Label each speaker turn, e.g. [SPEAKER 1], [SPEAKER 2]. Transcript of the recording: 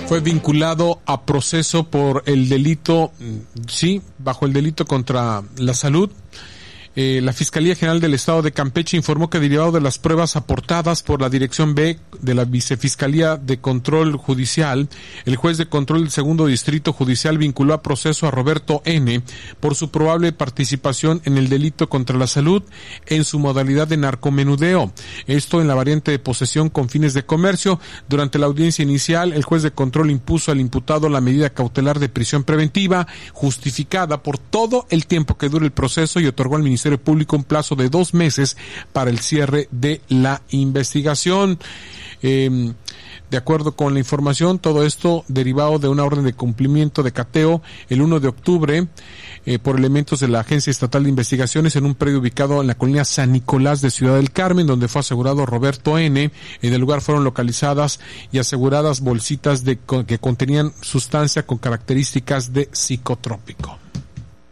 [SPEAKER 1] fue vinculado a proceso por el delito, bajo el delito contra la salud. La Fiscalía General del Estado de Campeche informó que derivado de las pruebas aportadas por la Dirección B de la Vicefiscalía de Control Judicial, el juez de control del Segundo Distrito Judicial vinculó a proceso a Roberto N. por su probable participación en el delito contra la salud en su modalidad de narcomenudeo. Esto en la variante de posesión con fines de comercio. Durante la audiencia inicial, el juez de control impuso al imputado la medida cautelar de prisión preventiva justificada por todo el tiempo que dure el proceso y otorgó al Ministerio Público un plazo de 2 meses para el cierre de la investigación. De acuerdo con la información, todo esto derivado de una orden de cumplimiento de cateo el 1 de octubre por elementos de la Agencia Estatal de Investigaciones en un predio ubicado en la colonia San Nicolás de Ciudad del Carmen, donde fue asegurado Roberto N. En el lugar fueron localizadas y aseguradas bolsitas que contenían sustancia con características de psicotrópico.